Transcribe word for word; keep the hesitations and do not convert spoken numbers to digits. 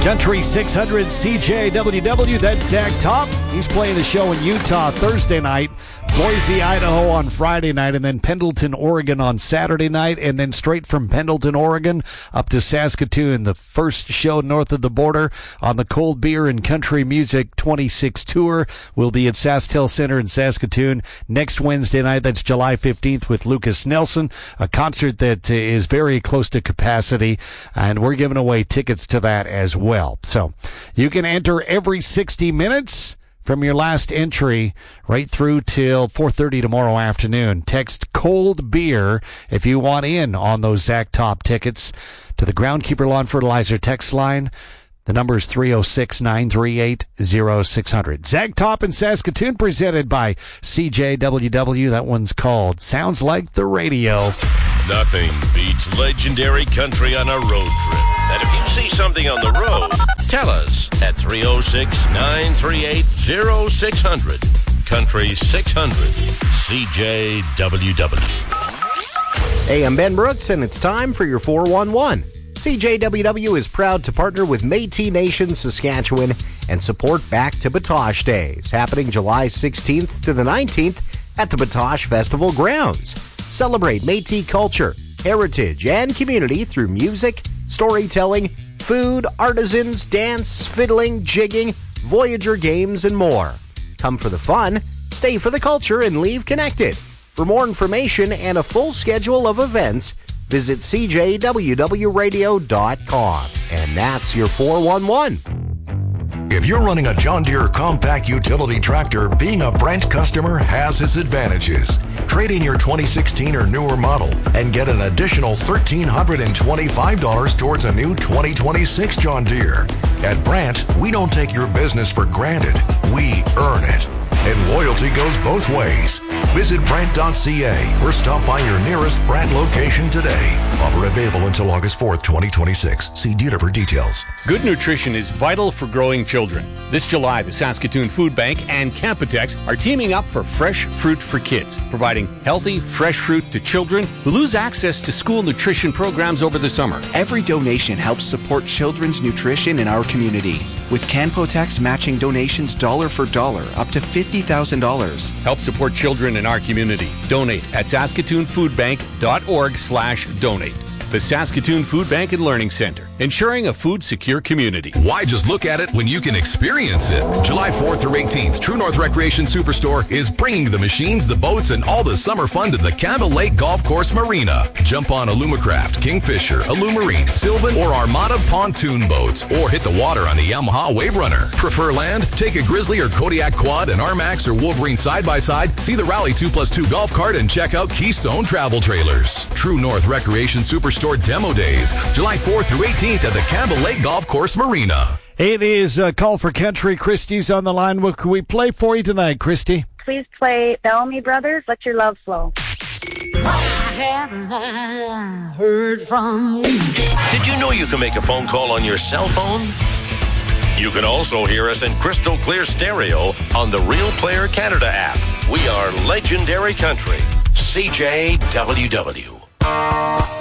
Country six hundred C J W W, that's Zach Top. He's playing the show in Utah Thursday night, Boise, Idaho on Friday night, and then Pendleton, Oregon on Saturday night, and then straight from Pendleton, Oregon, up to Saskatoon, the first show north of the border on the Cold Beer and Country Music twenty-six tour. We'll be at SaskTel Center in Saskatoon next Wednesday night. That's July fifteenth with Lucas Nelson, a concert that is very close to capacity, and we're giving away tickets to that as well. So you can enter every sixty minutes from your last entry right through till four thirty tomorrow afternoon. Text Cold Beer if you want in on those Zach Top tickets to the Groundkeeper Lawn Fertilizer text line. The number is three oh six, nine three eight, oh six hundred. Zach Top in Saskatoon, presented by C J W W. That one's called Sounds Like the Radio. Nothing beats legendary country on a road trip. And if you see something on the road, tell us at three oh six, nine three eight, oh six hundred. Country six hundred, C J W W. Hey, I'm Ben Brooks, and it's time for your four one one. C J W W is proud to partner with Métis Nation Saskatchewan and support Back to Batoche Days, happening July sixteenth to the nineteenth at the Batoche Festival grounds. Celebrate Métis culture, heritage, and community through music, storytelling, food, artisans, dance, fiddling, jigging, Voyager games, and more. Come for the fun, stay for the culture, and leave connected. For more information and a full schedule of events, visit C J W W radio dot com. And that's your four one one. If you're running a John Deere compact utility tractor, being a Brent customer has its advantages. Trade in your twenty sixteen or newer model and get an additional one thousand three hundred twenty-five dollars towards a new twenty twenty-six John Deere. At Brent, we don't take your business for granted. We earn it. And loyalty goes both ways. Visit Brent dot C A or stop by your nearest Brent location today. Offer available until August fourth, twenty twenty-six. See dealer for details. Good nutrition is vital for growing children. This July, the Saskatoon Food Bank and Campotex are teaming up for Fresh Fruit for Kids, providing healthy, fresh fruit to children who lose access to school nutrition programs over the summer. Every donation helps support children's nutrition in our community, with Campotex matching donations dollar for dollar up to fifty thousand dollars. Help support children in our community. Donate at saskatoon food bank dot org slash donate. The Saskatoon Food Bank and Learning Center, ensuring a food-secure community. Why just look at it when you can experience it? July fourth through eighteenth, True North Recreation Superstore is bringing the machines, the boats, and all the summer fun to the Campbell Lake Golf Course Marina. Jump on Alumacraft, Kingfisher, Alumarine, Sylvan, or Armada pontoon boats, or hit the water on the Yamaha Wave Runner. Prefer land? Take a Grizzly or Kodiak Quad, an R MAX or Wolverine side-by-side, see the Rally two plus two golf cart, and check out Keystone Travel Trailers. True North Recreation Superstore Demo Days, July fourth through eighteenth at the Campbell Lake Golf Course Marina. It is a call for country. Christy's on the line. What can we play for you tonight, Christy? Please play Bellamy Brothers, Let Your Love Flow. Why haven't I heard from you? Did you know you can make a phone call on your cell phone? You can also hear us in crystal clear stereo on the Real Player Canada app. We are Legendary Country, C J W W.